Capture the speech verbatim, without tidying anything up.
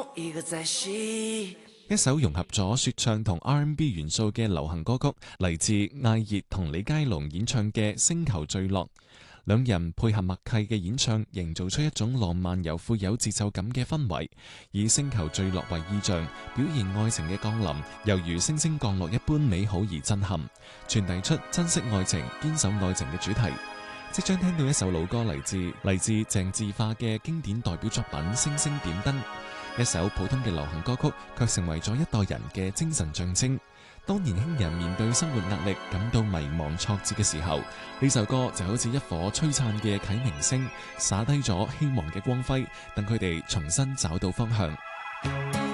一首融合咗說唱同 R and B 元素嘅流行歌曲，嚟自艾熱同李佳隆演唱嘅《星球墜落》。兩人配合默契嘅演唱，營造出一種浪漫又富有節奏感嘅氛圍，以星球墜落為意象，表現愛情嘅降臨，猶如星星降落一般美好而震撼，傳遞出珍惜愛情、堅守愛情嘅主題。即將聽到一首老歌，嚟自嚟自鄭智化嘅經典代表作品《星星點燈》。一首普通嘅流行歌曲，卻成為咗一代人嘅精神象徵。當年輕人面對生活壓力，感到迷茫挫折嘅時候，呢首歌就好似一顆璀璨嘅啟明星，灑低咗希望嘅光輝，等佢哋重新找到方向。